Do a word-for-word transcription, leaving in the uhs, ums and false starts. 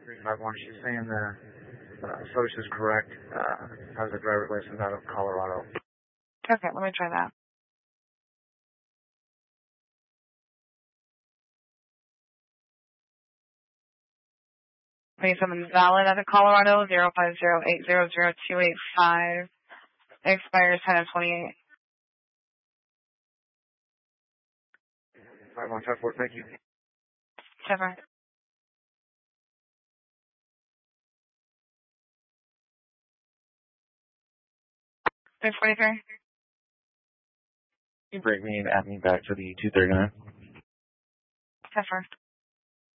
three five one, she's saying the uh, social is correct. Uh, has a driver's license out of Colorado. Okay, let me try that. Okay, something valid out of Colorado, zero five zero eight zero zero two eight five. Expires ten of twenty-eight. five one five four, thank you. Trevor. three forty-three. You bring me and add me back to the two thirty-nine. Trevor.